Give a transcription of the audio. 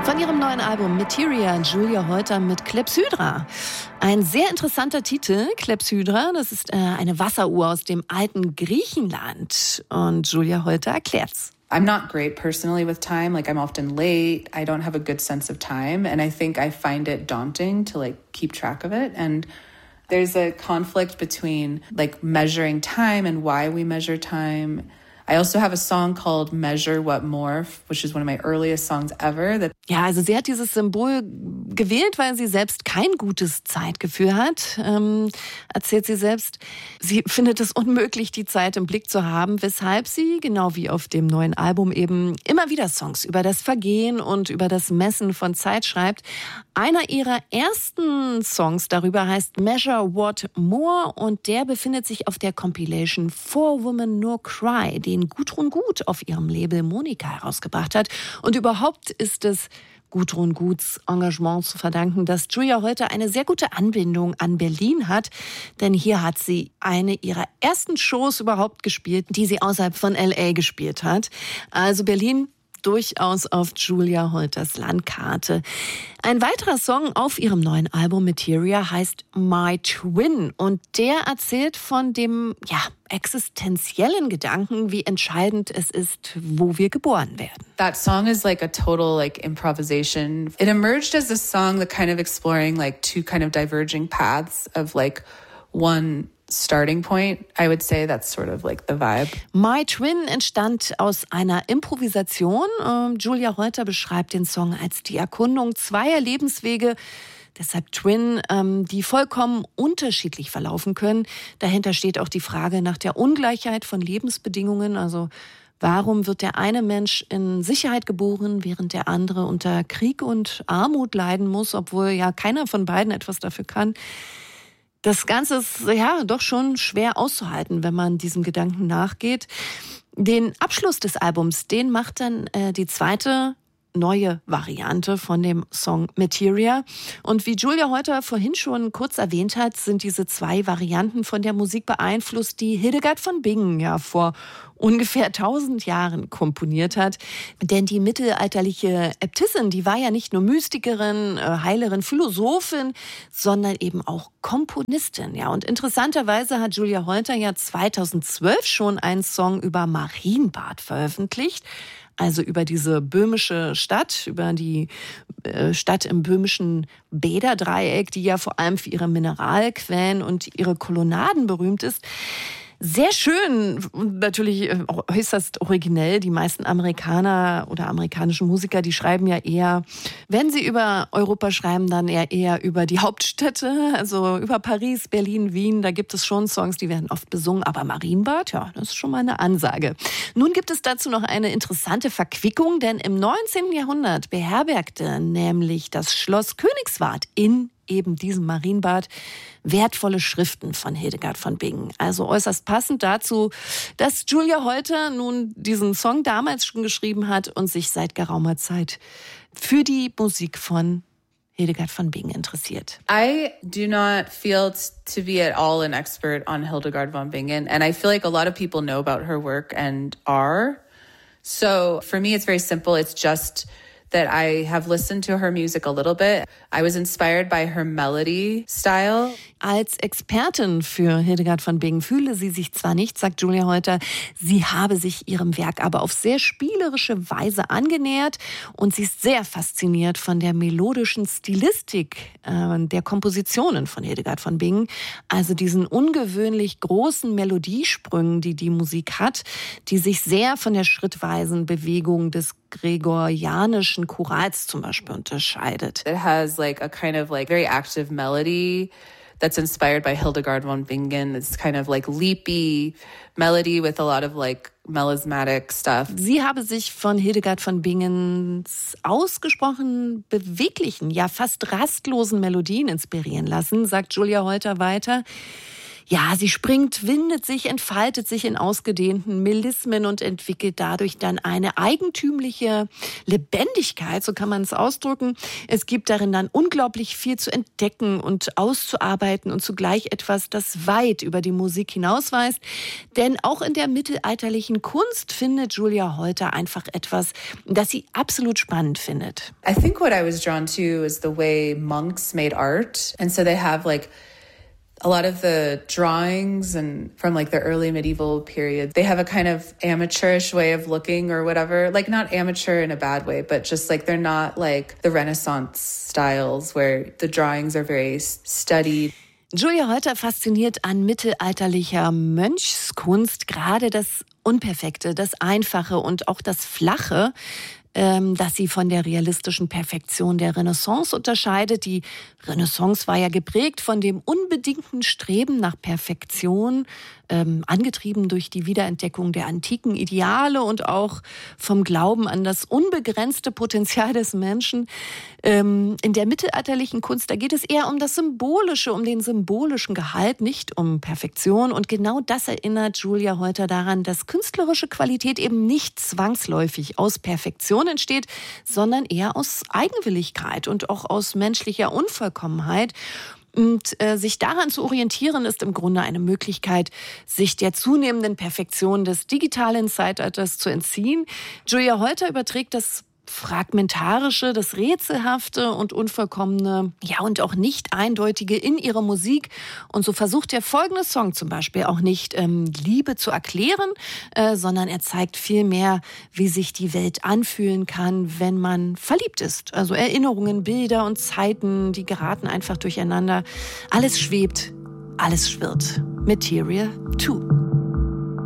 Von ihrem neuen Album Materia, Julia Holter mit Clepsydra. Ein sehr interessanter Titel, Clepsydra, das ist eine Wasseruhr aus dem alten Griechenland. Und Julia Holter erklärt's. I'm not great personally with time. Like, I'm often late. I don't have a good sense of time. And I think I find it daunting to keep track of it. And there's a conflict between measuring time and why we measure time. I also have a song called Measure What More, which is one of my earliest songs ever. Ja, also sie hat dieses Symbol gewählt, weil sie selbst kein gutes Zeitgefühl hat, erzählt sie selbst. Sie findet es unmöglich, die Zeit im Blick zu haben, weshalb sie, genau wie auf dem neuen Album eben, immer wieder Songs über das Vergehen und über das Messen von Zeit schreibt. Einer ihrer ersten Songs darüber heißt Measure What More und der befindet sich auf der Compilation Four Women No Cry, den Gudrun Gut auf ihrem Label Monika herausgebracht hat. Und überhaupt ist es Gudrun Guts Engagement zu verdanken, dass Julia Holter eine sehr gute Anbindung an Berlin hat. Denn hier hat sie eine ihrer ersten Shows überhaupt gespielt, die sie außerhalb von L.A. gespielt hat. Also Berlin durchaus auf Julia Holters Landkarte. Ein weiterer Song auf ihrem neuen Album Materia heißt My Twin und der erzählt von dem existenziellen Gedanken, wie entscheidend es ist, wo wir geboren werden. That song is a total improvisation. It emerged as a song that kind of exploring two kind of diverging paths of one starting point. I would say that's sort of the vibe. My Twin entstand aus einer Improvisation. Julia Holter beschreibt den Song als die Erkundung zweier Lebenswege, deshalb Twin, die vollkommen unterschiedlich verlaufen können. Dahinter steht auch die Frage nach der Ungleichheit von Lebensbedingungen. Also warum wird der eine Mensch in Sicherheit geboren, während der andere unter Krieg und Armut leiden muss, obwohl ja keiner von beiden etwas dafür kann? Das Ganze ist doch schon schwer auszuhalten, wenn man diesem Gedanken nachgeht. Den Abschluss des Albums, den macht dann die zweite neue Variante von dem Song Materia. Und wie Julia Holter vorhin schon kurz erwähnt hat, sind diese zwei Varianten von der Musik beeinflusst, die Hildegard von Bingen ja vor ungefähr 1000 Jahren komponiert hat. Denn die mittelalterliche Äbtissin, die war ja nicht nur Mystikerin, Heilerin, Philosophin, sondern eben auch Komponistin. Ja, und interessanterweise hat Julia Holter ja 2012 schon einen Song über Marienbad veröffentlicht. Also über diese böhmische Stadt, über die Stadt im böhmischen Bäderdreieck, die ja vor allem für ihre Mineralquellen und ihre Kolonnaden berühmt ist. Sehr schön und natürlich äußerst originell. Die meisten Amerikaner oder amerikanischen Musiker, die schreiben ja eher, wenn sie über Europa schreiben, dann eher über die Hauptstädte, also über Paris, Berlin, Wien. Da gibt es schon Songs, die werden oft besungen, aber Marienbad, ja, das ist schon mal eine Ansage. Nun gibt es dazu noch eine interessante Verquickung, denn im 19. Jahrhundert beherbergte nämlich das Schloss Königswart in eben diesem Marienbad wertvolle Schriften von Hildegard von Bingen. Also äußerst passend dazu, dass Julia Holter nun diesen Song damals schon geschrieben hat und sich seit geraumer Zeit für die Musik von Hildegard von Bingen interessiert. I do not feel to be at all an expert on Hildegard von Bingen, and I feel like a lot of people know about her work and are. So for me, it's very simple. It's just that I have listened to her music a little bit. I was inspired by her melody style. Als Expertin für Hildegard von Bingen fühle sie sich zwar nicht, sagt Julia Holter, sie habe sich ihrem Werk aber auf sehr spielerische Weise angenähert und sie ist sehr fasziniert von der melodischen Stilistik der Kompositionen von Hildegard von Bingen, also diesen ungewöhnlich großen Melodiesprüngen, die die Musik hat, die sich sehr von der schrittweisen Bewegung des gregorianischen Chorals zum Beispiel unterscheidet. It has a kind of very active melody that's inspired by Hildegard von Bingen. It's kind of leapy melody with a lot of melismatic stuff. Sie habe sich von Hildegard von Bingens ausgesprochen beweglichen, ja fast rastlosen Melodien inspirieren lassen, sagt Julia Holter weiter. Ja, sie springt, windet sich, entfaltet sich in ausgedehnten Melismen und entwickelt dadurch dann eine eigentümliche Lebendigkeit, so kann man es ausdrücken. Es gibt darin dann unglaublich viel zu entdecken und auszuarbeiten und zugleich etwas, das weit über die Musik hinausweist. Denn auch in der mittelalterlichen Kunst findet Julia Holter einfach etwas, das sie absolut spannend findet. I think what I was drawn to is the way monks made art. And so they have like a lot of the drawings and from like the early medieval period, they have a kind of amateurish way of looking or whatever. Like not amateur in a bad way, but just like they're not like the Renaissance styles where the drawings are very studied. Julia Holter fasziniert an mittelalterlicher Mönchskunst gerade das Unperfekte, das Einfache und auch das Flache, das sie von der realistischen Perfektion der Renaissance unterscheidet. Die Renaissance war ja geprägt von dem unbedingten Streben nach Perfektion, angetrieben durch die Wiederentdeckung der antiken Ideale und auch vom Glauben an das unbegrenzte Potenzial des Menschen. In der mittelalterlichen Kunst, da geht es eher um das Symbolische, um den symbolischen Gehalt, nicht um Perfektion. Und genau das erinnert Julia Holter daran, dass künstlerische Qualität eben nicht zwangsläufig aus Perfektion entsteht, sondern eher aus Eigenwilligkeit und auch aus menschlicher Unvollkommenheit. Und sich daran zu orientieren, ist im Grunde eine Möglichkeit, sich der zunehmenden Perfektion des digitalen Zeitalters zu entziehen. Julia Holter überträgt das Fragmentarische, das Rätselhafte und Unvollkommene, ja und auch nicht Eindeutige in ihrer Musik. Und so versucht der folgende Song zum Beispiel auch nicht Liebe zu erklären, sondern er zeigt vielmehr, wie sich die Welt anfühlen kann, wenn man verliebt ist. Also Erinnerungen, Bilder und Zeiten, die geraten einfach durcheinander. Alles schwebt, alles schwirrt. Material 2.